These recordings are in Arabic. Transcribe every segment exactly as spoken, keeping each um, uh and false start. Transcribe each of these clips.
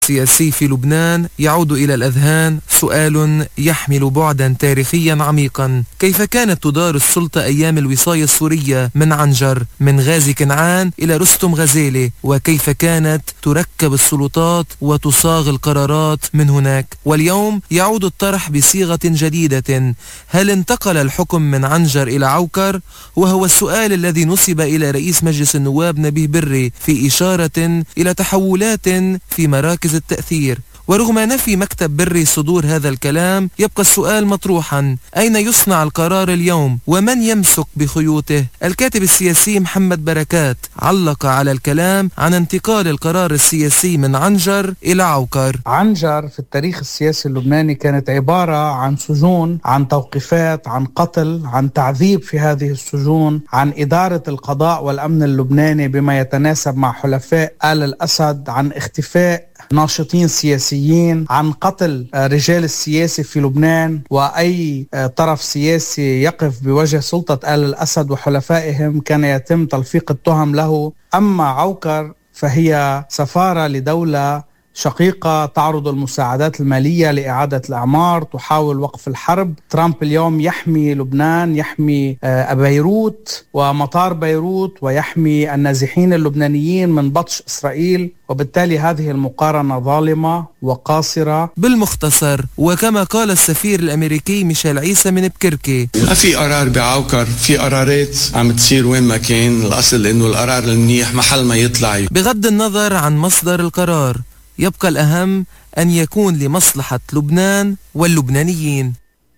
السياسي في لبنان يعود إلى الأذهان سؤال يحمل بعدا تاريخيا عميقا: كيف كانت تدار السلطة أيام الوصاية السورية من عنجر، من غازي كنعان إلى رستم غزالة؟ وكيف كانت تركب السلطات وتصاغ القرارات من هناك؟ واليوم يعود الطرح بصيغة جديدة: هل انتقل الحكم من عنجر إلى عوكر؟ وهو السؤال الذي نسب إلى رئيس مجلس النواب نبيه بري في إشارة إلى تحولات في مراكز التأثير. ورغم نفي مكتب بري صدور هذا الكلام، يبقى السؤال مطروحا: أين يصنع القرار اليوم ومن يمسك بخيوطه؟ الكاتب السياسي محمد بركات علق على الكلام عن انتقال القرار السياسي من عنجر إلى عوكر. عنجر في التاريخ السياسي اللبناني كانت عبارة عن سجون، عن توقيفات، عن قتل، عن تعذيب في هذه السجون، عن إدارة القضاء والأمن اللبناني بما يتناسب مع حلفاء آل الأسد، عن اختفاء ناشطين سياسيين، عن قتل رجال السياسي في لبنان، وأي طرف سياسي يقف بوجه سلطة آل الأسد وحلفائهم كان يتم تلفيق التهم له. أما عوكر فهي سفارة لدولة شقيقة تعرض المساعدات المالية لإعادة الأعمار، تحاول وقف الحرب. ترامب اليوم يحمي لبنان، يحمي بيروت ومطار بيروت، ويحمي النازحين اللبنانيين من بطش إسرائيل، وبالتالي هذه المقارنة ظالمة وقاصرة. بالمختصر، وكما قال السفير الأمريكي ميشيل عيسى من بكركي: ما في قرار بعوكر، في قرارات عم تصير وين ما كان، الأصل إنه القرار المنيح محل ما يطلع. بغض النظر عن مصدر القرار، يبقى الأهم أن يكون لمصلحة لبنان واللبنانيين.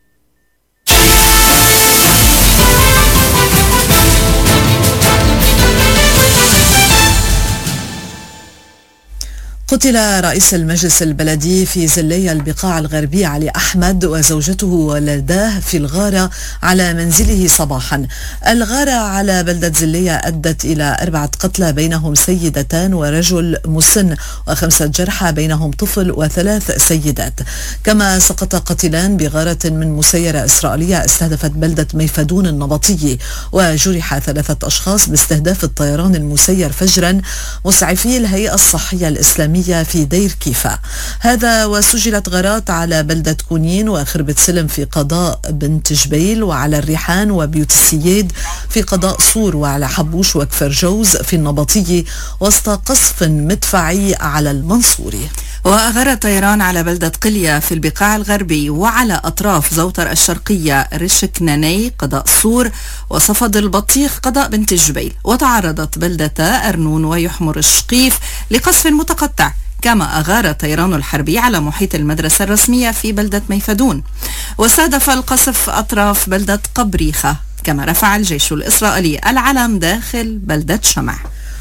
قتل رئيس المجلس البلدي في زلية البقاع الغربي علي أحمد وزوجته وولداه في الغارة على منزله صباحا. الغارة على بلدة زلية أدت إلى أربعة قتلى بينهم سيدتان ورجل مسن، وخمسة جرحى بينهم طفل وثلاث سيدات. كما سقط قتيلان بغارة من مسيرة إسرائيلية استهدفت بلدة ميفدون النبطي، وجرح ثلاثة أشخاص باستهداف الطيران المسير فجرا مسعفي الهيئة الصحية الإسلامية في دير كيفا. هذا وسجلت غارات على بلدة كونين وخربة سلم في قضاء بنت جبيل، وعلى الريحان وبيوت السياد في قضاء صور، وعلى حبوش وكفر جوز في النبطي، وسط قصف مدفعي على المنصوري. وأغار الطيران على بلدة قلية في البقاع الغربي، وعلى أطراف زوتر الشرقية رشك ناني قضاء صور، وصفد البطيخ قضاء بنت الجبيل. وتعرضت بلدة أرنون ويحمر الشقيف لقصف متقطع. كما أغار الطيران الحربي على محيط المدرسة الرسمية في بلدة ميفدون، واستهدف القصف أطراف بلدة قبريخة. كما رفع الجيش الإسرائيلي العلم داخل بلدة شمع.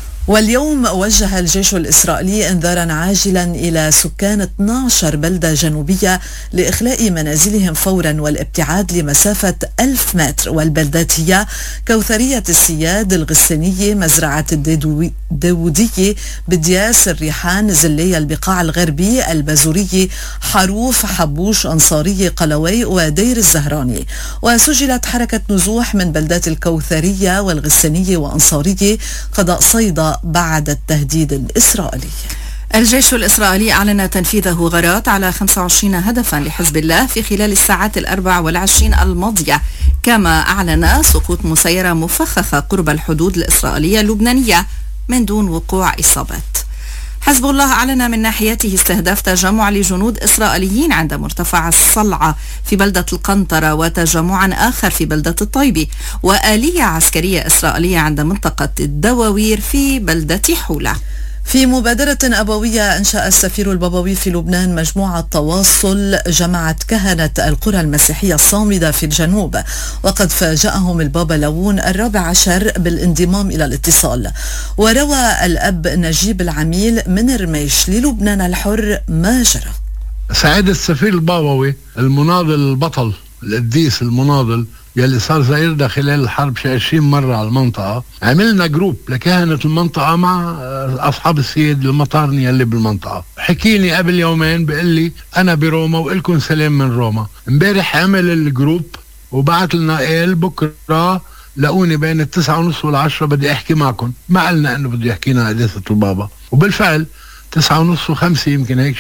واليوم وجه الجيش الإسرائيلي انذارا عاجلا إلى سكان اثنتي عشرة بلدة جنوبية لإخلاء منازلهم فورا والابتعاد لمسافة ألف متر. والبلدات هي كوثرية السياد، الغسانية، مزرعة الداودية، بدياس، الريحان، زلية البقاع الغربي، البازورية، حروف، حبوش، أنصارية، قلوي، ودير الزهراني. وسجلت حركة نزوح من بلدات الكوثرية والغسانية وأنصارية قضاء صيدا بعد التهديد الإسرائيلي. الجيش الإسرائيلي أعلن تنفيذ غارات على خمسة وعشرين هدفا لحزب الله في خلال الساعات الأربع والعشرين الماضية. كما أعلن سقوط مسيرة مفخخة قرب الحدود الإسرائيلية اللبنانية من دون وقوع إصابات. حزب الله أعلن من ناحيته استهداف تجمع لجنود إسرائيليين عند مرتفع الصلعة في بلدة القنطرة، وتجمعا آخر في بلدة الطيبي، وآلية عسكرية إسرائيلية عند منطقة الدواوير في بلدة حولة. في مبادرة أبوية أنشأ السفير البابوي في لبنان مجموعة تواصل جمعت كهنة القرى المسيحية الصامدة في الجنوب، وقد فاجأهم البابا لون الرابع عشر بالانضمام إلى الاتصال. وروى الأب نجيب العميل من رميش للبنان الحر ما جرى. سعيد السفير البابوي المناضل البطل القديس المناضل يلي صار زائرنا خلال الحرب شي عشرين مرة على المنطقة، عملنا جروب لكهنة المنطقة مع أصحاب السيد المطارني يلي بالمنطقة. حكيني قبل يومين بيقول لي أنا بروما وإلكم سلام من روما. امبارح عمل الجروب وبعت لنا قال بكرة لقوني بين التسعة ونص والعشرة بدي أحكي معكم. ما قلنا أنه بدي يحكينا قداسة البابا، وبالفعل تسعة ونص وخمسة يمكن هيك